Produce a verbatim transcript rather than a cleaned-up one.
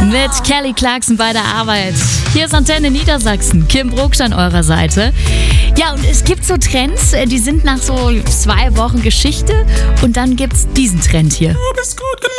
Mit Kelly Clarkson bei der Arbeit. Hier ist Antenne Niedersachsen. Kim Brugsch an eurer Seite. Ja, und es gibt so Trends, die sind nach so zwei Wochen Geschichte. Und dann gibt's diesen Trend hier. Du bist gut genug.